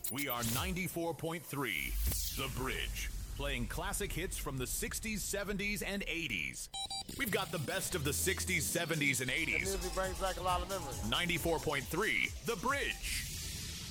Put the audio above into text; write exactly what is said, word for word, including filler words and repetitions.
We are ninety-four point three, The Bridge, playing classic hits from the sixties, seventies, and eighties. We've got the best of the sixties, seventies, and eighties. The music brings back a lot of memories. ninety-four point three, The Bridge.